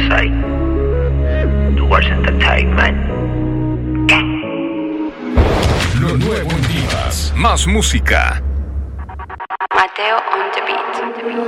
Sai. Towards Entertainment. Lo nuevo en Divas. Más música. Mateo on the beat.